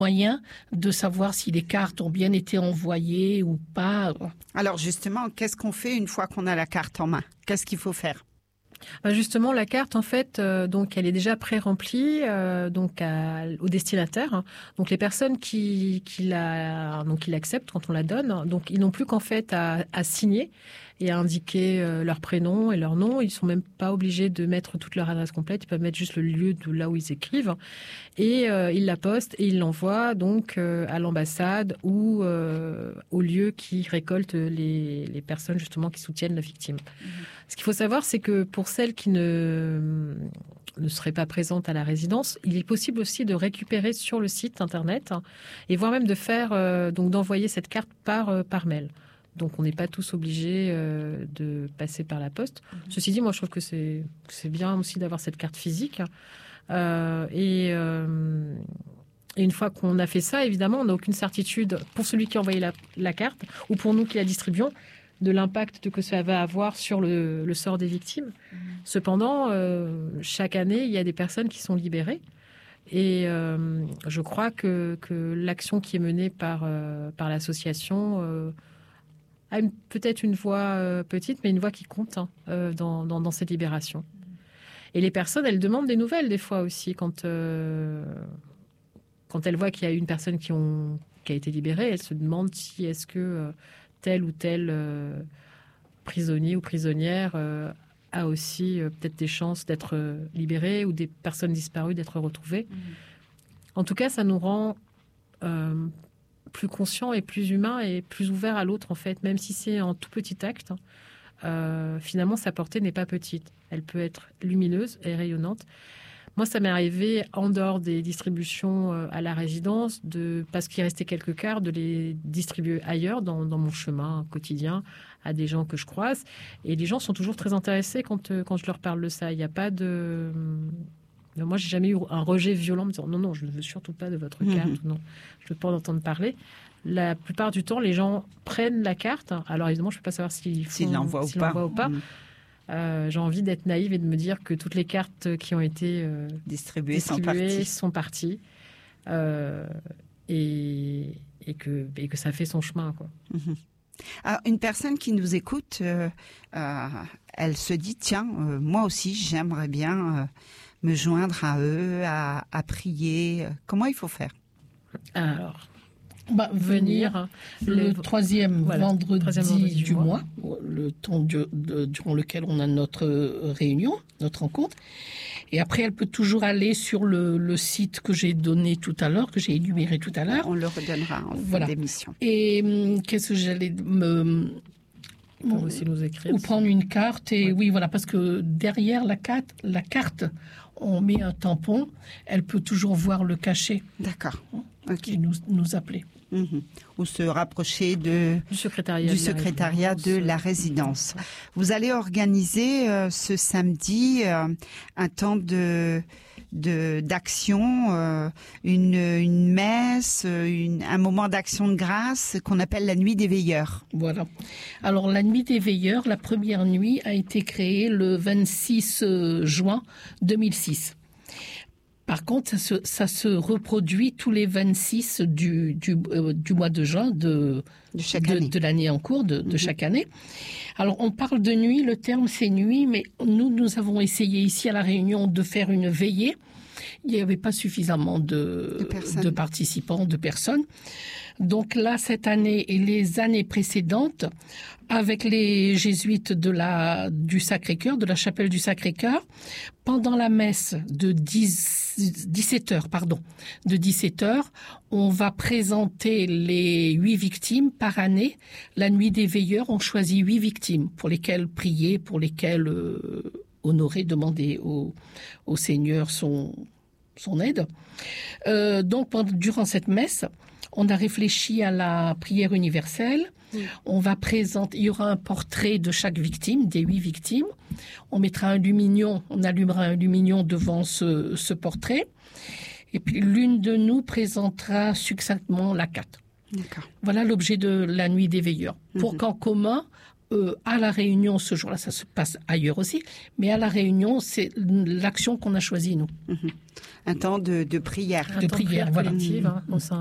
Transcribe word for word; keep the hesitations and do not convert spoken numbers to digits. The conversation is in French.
moyen de savoir si les cartes ont bien été envoyées ou pas. Alors justement, qu'est-ce qu'on fait une fois qu'on a la carte en main? Qu'est-ce qu'il faut faire? Ben justement, la carte, en fait, euh, donc elle est déjà pré-remplie euh, donc à, au destinataire. Hein. Donc les personnes qui, qui la, donc qui l'acceptent quand on la donne, donc ils n'ont plus qu'en fait à, à signer et à indiquer euh, leur prénom et leur nom. Ils sont même pas obligés de mettre toute leur adresse complète. Ils peuvent mettre juste le lieu de là où ils écrivent et euh, ils la postent et ils l'envoient donc euh, à l'ambassade ou euh, au lieu qui récolte les, les personnes justement qui soutiennent la victime. Mmh. Ce qu'il faut savoir, c'est que pour celles qui ne ne seraient pas présentes à la résidence, il est possible aussi de récupérer sur le site internet hein, et voire même de faire euh, donc d'envoyer cette carte par euh, par mail. Donc, on n'est pas tous obligés euh, de passer par la poste. Mmh. Ceci dit, moi, je trouve que c'est, c'est bien aussi d'avoir cette carte physique. Euh, et, euh, et une fois qu'on a fait ça, évidemment, on n'a aucune certitude pour celui qui a envoyé la, la carte ou pour nous qui la distribuons de l'impact que ça va avoir sur le, le sort des victimes. Mmh. Cependant, euh, chaque année, il y a des personnes qui sont libérées. Et euh, je crois que, que l'action qui est menée par, euh, par l'association... Euh, a une, peut-être une voix euh, petite, mais une voix qui compte hein, euh, dans, dans, dans cette libération. Et les personnes, elles demandent des nouvelles des fois aussi. Quand, euh, quand elles voient qu'il y a une personne qui, ont, qui a été libérée, elles se demandent si est-ce que euh, tel ou tel euh, prisonnier ou prisonnière euh, a aussi euh, peut-être des chances d'être euh, libéré ou des personnes disparues d'être retrouvées. Mmh. En tout cas, ça nous rend... Euh, plus conscient et plus humain et plus ouvert à l'autre en fait, même si c'est en tout petit acte. Euh, finalement, sa portée n'est pas petite. Elle peut être lumineuse et rayonnante. Moi, ça m'est arrivé en dehors des distributions euh, à la résidence, de, parce qu'il restait quelques cartes, de les distribuer ailleurs dans, dans mon chemin quotidien à des gens que je croise. Et les gens sont toujours très intéressés quand, euh, quand je leur parle de ça. Il n'y a pas de... Moi, j'ai jamais eu un rejet violent me disant non, non, je ne veux surtout pas de votre carte. Mmh. Non, je ne veux pas en entendre parler. La plupart du temps, les gens prennent la carte. Alors évidemment, je ne peux pas savoir s'ils, font, s'ils l'envoient s'ils ou l'envoient pas. Ou pas. Mmh. Euh, j'ai envie d'être naïve et de me dire que toutes les cartes qui ont été euh, distribuées, distribuées sont parties. Sont parties euh, et, et, que, et que ça fait son chemin, quoi. Mmh. Alors, une personne qui nous écoute, euh, euh, elle se dit tiens, euh, moi aussi, j'aimerais bien... Euh, me joindre à eux, à, à prier. Comment il faut faire? Alors, bah, venir le les... troisième, voilà, vendredi troisième vendredi du, du mois, mois, le temps de, de, durant lequel on a notre réunion, notre rencontre. Et après, elle peut toujours aller sur le, le site que j'ai donné tout à l'heure, que j'ai énuméré tout à l'heure. On le redonnera en voilà. fin d'émission. Et hum, qu'est-ce que j'allais me... On peut aussi nous écrire. Ou prendre une carte. Et ouais. Oui, voilà, parce que derrière la carte, la carte, on met un tampon. Elle peut toujours voir le cachet. D'accord. Okay. Et nous, nous appeler. Mmh. Ou se rapprocher de, du secrétariat, du de, secrétariat la de la résidence. Vous allez organiser euh, ce samedi euh, un temps de... De, d'action, euh, une, une messe, une, un moment d'action de grâce qu'on appelle la nuit des veilleurs. Voilà. Alors la nuit des veilleurs, la première nuit a été créée le vingt-six juin deux mille six. Par contre, ça se, ça se reproduit tous les vingt-six du, du, euh, du mois de juin de, de, chaque de, année. de l'année en cours, de, de mmh. chaque année. Alors, on parle de nuit, le terme c'est nuit, mais nous, nous avons essayé ici à La Réunion de faire une veillée. Il n'y avait pas suffisamment de, de, de participants, de personnes. Donc là, cette année et les années précédentes, avec les jésuites de la, du Sacré-Cœur, de la chapelle du Sacré-Cœur, pendant la messe de dix-sept heures, pardon, de dix-sept heures, on va présenter les huit victimes par année. La nuit des veilleurs, on choisit huit victimes pour lesquelles prier, pour lesquelles euh, honorer, demander au, au Seigneur son, son aide. Euh, donc, pendant, durant cette messe, on a réfléchi à la prière universelle. Mmh. On va présenter, il y aura un portrait de chaque victime, des huit victimes. On mettra un lumignon, on allumera un lumignon devant ce, ce portrait. Et puis, l'une de nous présentera succinctement la carte. D'accord. Voilà l'objet de la nuit des veilleurs. Mmh. Pour qu'en commun, euh, à la Réunion, ce jour-là, ça se passe ailleurs aussi, mais à la Réunion, c'est l'action qu'on a choisie, nous. Mmh. Un temps de, de prière. De prière, voilà. Collective, hein, au sein